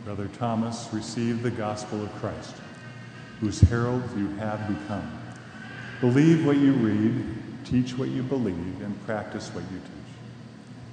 Brother Thomas, receive the gospel of Christ, whose herald you have become. Believe what you read, teach what you believe, and practice what you teach.